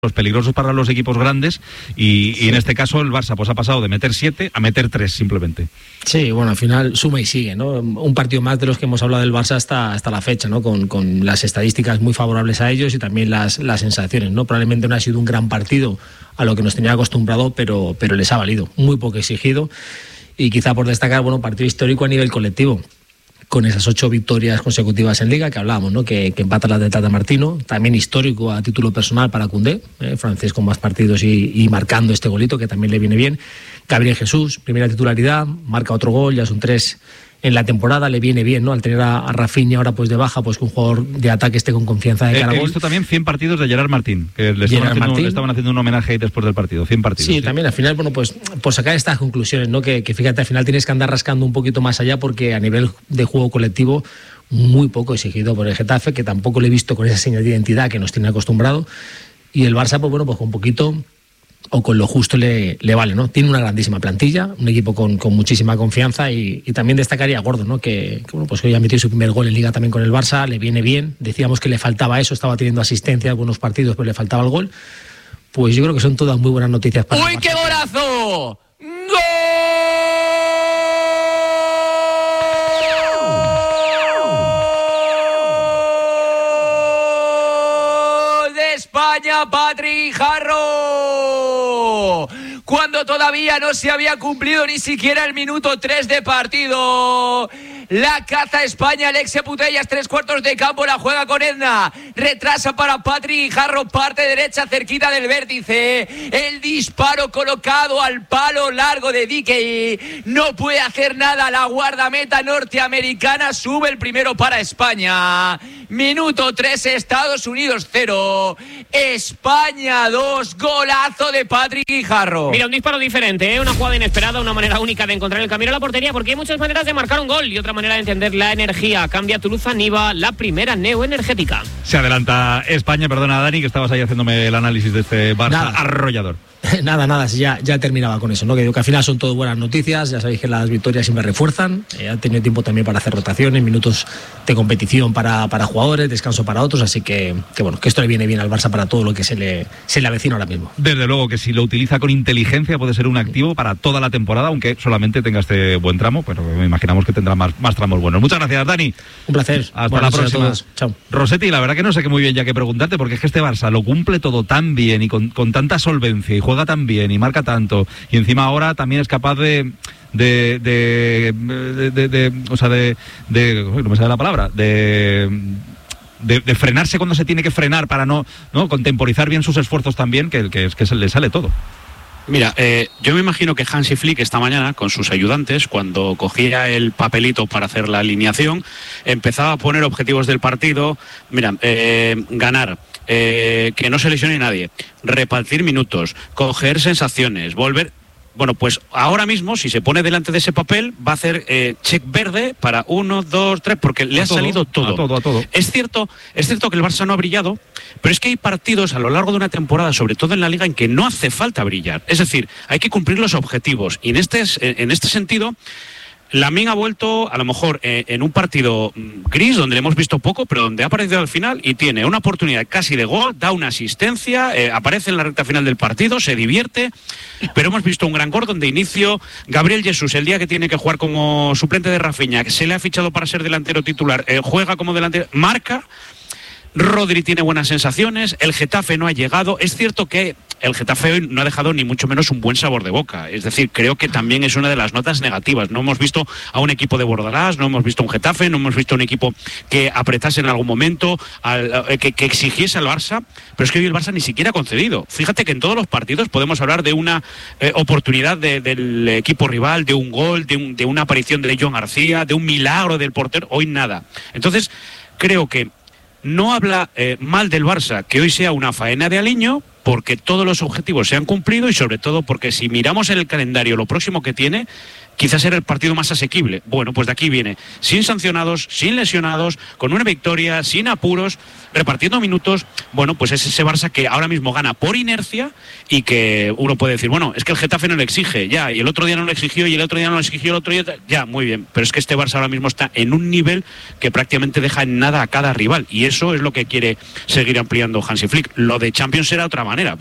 los peligrosos para los equipos grandes y en este caso el Barça pues ha pasado de meter 7 a meter 3 simplemente. Sí, bueno, al final suma y sigue, ¿no? Un partido más de los que hemos hablado del Barça hasta la fecha, ¿no? Con las estadísticas muy favorables a ellos y también las sensaciones, ¿no? Probablemente no ha sido un gran partido a lo que nos tenía acostumbrado, pero les ha valido, muy poco exigido y quizá por destacar, bueno, partido histórico a nivel colectivo, con esas 8 victorias consecutivas en Liga que hablábamos, ¿no? Que empata la de Tata Martino, también histórico a título personal para Koundé, francés con más partidos y marcando este golito que también le viene bien. Gabriel Jesús, primera titularidad, marca otro gol, ya son 3 en la temporada, le viene bien, ¿no? Al tener a Rafinha ahora pues de baja, pues que un jugador de ataque esté con confianza de cara a gol. He visto también 100 partidos de Gerard Martín, que le estaban haciendo un homenaje ahí después del partido, 100 partidos. Sí, también al final, bueno, pues por sacar estas conclusiones, ¿no? Que fíjate, al final tienes que andar rascando un poquito más allá porque a nivel de juego colectivo muy poco exigido por el Getafe, que tampoco le he visto con esa señal de identidad que nos tiene acostumbrado, y el Barça, pues bueno, pues con un poquito o con lo justo le vale, ¿no? Tiene una grandísima plantilla, un equipo con muchísima confianza y también destacaría a Gordon, ¿no? Que bueno, pues hoy ha metido su primer gol en Liga también con el Barça, le viene bien, decíamos que le faltaba eso, estaba teniendo asistencia en buenos partidos, pero le faltaba el gol. Pues yo creo que son todas muy buenas noticias para ¡Uy, qué golazo! ¡Gol de España, Patri Jarro! Cuando todavía no se había cumplido ni siquiera el minuto 3 de partido. La caza España, Alexia Putellas, 3/4 de campo, la juega con Edna. Retrasa para Patri Jarro, parte derecha, cerquita del vértice. El disparo colocado al palo largo de Dickey. No puede hacer nada la guardameta norteamericana. Sube el primero para España. Minuto 3, Estados Unidos 0. España 2, golazo de Patri Jarro. Mira, un disparo diferente, una jugada inesperada, una manera única de encontrar el camino a la portería, porque hay muchas maneras de marcar un gol y otra manera de entender la energía. Cambia Toulouse-Niva, la primera neoenergética. Se adelanta España, perdona Dani, que estabas ahí haciéndome el análisis de este Barça arrollador. Nada, ya terminaba con eso, ¿no? Que digo que al final son todo buenas noticias, ya sabéis que las victorias siempre refuerzan, han tenido tiempo también para hacer rotaciones, minutos de competición para jugadores, descanso para otros, así que bueno, que esto le viene bien al Barça para todo lo que se le avecina ahora mismo. Desde luego que si lo utiliza con inteligencia puede ser un activo para toda la temporada, aunque solamente tenga este buen tramo, pero me imaginamos que tendrá más tramos buenos. Muchas gracias, Dani. Un placer. Hasta la próxima. Chao. Rossetti, la verdad que no sé qué muy bien ya que preguntarte, porque es que este Barça lo cumple todo tan bien y con tanta solvencia y juega tan bien y marca tanto y encima ahora también es capaz no me sale la palabra, de frenarse cuando se tiene que frenar para no contemporizar bien sus esfuerzos también, que se le sale todo. Mira, yo me imagino que Hansi Flick esta mañana con sus ayudantes, cuando cogía el papelito para hacer la alineación, empezaba a poner objetivos del partido. Mira, ganar, que no se lesione nadie, repartir minutos, coger sensaciones, volver. Bueno, pues ahora mismo, si se pone delante de ese papel, va a hacer check verde para 1, 2, 3, porque le ha salido todo. A todo. Es cierto que el Barça no ha brillado, pero es que hay partidos a lo largo de una temporada, sobre todo en la Liga, en que no hace falta brillar. Es decir, hay que cumplir los objetivos. Y en este sentido, Lamine ha vuelto, a lo mejor, en un partido gris, donde le hemos visto poco, pero donde ha aparecido al final y tiene una oportunidad casi de gol, da una asistencia, aparece en la recta final del partido, se divierte, pero hemos visto un gran Gordon de inicio. Gabriel Jesús, el día que tiene que jugar como suplente de Rafinha, que se le ha fichado para ser delantero titular, juega como delantero, marca. Rodri tiene buenas sensaciones, el Getafe no ha llegado. Es cierto que el Getafe hoy no ha dejado ni mucho menos un buen sabor de boca, es decir, creo que también es una de las notas negativas. No hemos visto a un equipo de Bordalás, no hemos visto un Getafe, no hemos visto un equipo que apretase en algún momento, que exigiese al Barça, pero es que hoy el Barça ni siquiera ha concedido. Fíjate que en todos los partidos podemos hablar de una oportunidad del equipo rival, de un gol, de una aparición de John García, de un milagro del portero, hoy nada. Entonces, creo que no habla mal del Barça que hoy sea una faena de aliño, porque todos los objetivos se han cumplido y sobre todo porque si miramos en el calendario lo próximo que tiene, quizás era el partido más asequible. Bueno, pues de aquí viene, sin sancionados, sin lesionados, con una victoria, sin apuros, repartiendo minutos. Bueno, pues es ese Barça que ahora mismo gana por inercia y que uno puede decir, bueno, es que el Getafe no le exige, ya, y el otro día no lo exigió, y el otro día no lo exigió, el otro día, ya, muy bien, pero es que este Barça ahora mismo está en un nivel que prácticamente deja en nada a cada rival, y eso es lo que quiere seguir ampliando Hansi Flick. Lo de Champions será otra manera.